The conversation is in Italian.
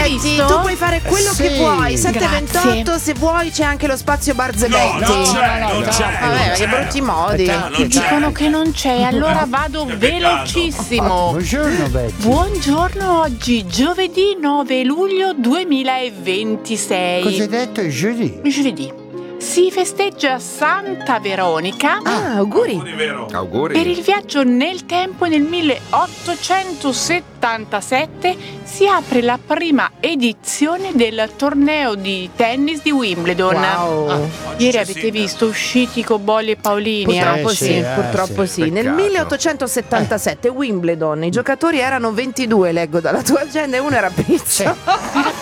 Betty, visto? tu puoi fare quello Sì. che vuoi. 7:28, Grazie. se vuoi c'è anche lo spazio Barzebetti. non c'è. Vabbè, che brutti modi. Non c'è. Dicono che non c'è, allora vado velocissimo. Buongiorno Betty. Buongiorno, oggi giovedì 9 luglio 2026. Cosa hai detto giovedì? Giovedì. Si festeggia Santa Veronica Ah, auguri. Vero. Auguri. per il viaggio nel tempo. Nel 1877 si apre la prima edizione del torneo di tennis di Wimbledon. Wow. Ieri avete visto usciti Cobolli e Paolini? Purtroppo sì, sì, purtroppo sì. sì. Nel Peccato. 1877 Wimbledon, i giocatori erano 22, leggo dalla tua agenda, e uno era Pizzo.